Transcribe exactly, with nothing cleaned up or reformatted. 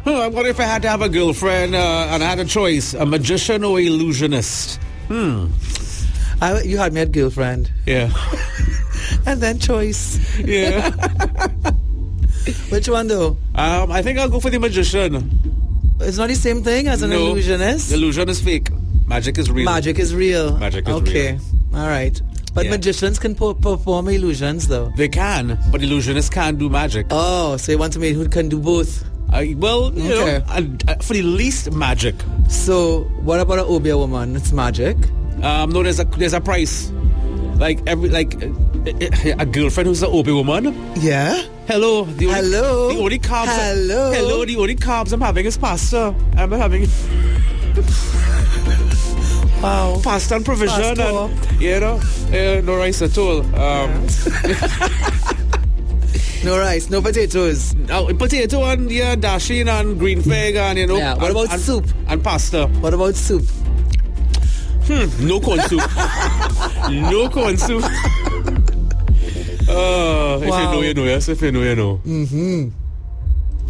Huh, what if I had to have a girlfriend uh, and I had a choice, a magician or illusionist? Hmm. I, you had me at girlfriend. Yeah. And then choice. Yeah. Which one though? Um, I think I'll go for the magician. It's not the same thing as an No. illusionist? Illusion is fake. Magic is real. Magic is real. Magic is okay. real. All right. But Yeah. magicians can po- perform illusions though. They can, but illusionists can't do magic. Oh, so you want to make who can do both? Uh, well, you Okay. know, and, uh, for the least magic. So what about an Obia woman? It's magic. Um, no, there's a there's a price. Like every like uh, uh, a girlfriend who's an Obi woman. Yeah. Hello. The only, Hello. The only carbs. Hello. Hello. The only carbs I'm having is pasta. I'm having Wow. pasta and provision, Pasta. and you know, uh, no rice at all. Um, No rice, no potatoes. uh, potato and yeah, dasheen and green fig and you know. Yeah, what and, about and, soup? and pasta? What about soup? Hmm, no corn soup. No corn soup. Uh, if Wow. you know, you know. Yes, if you know, you know. Mm-hmm.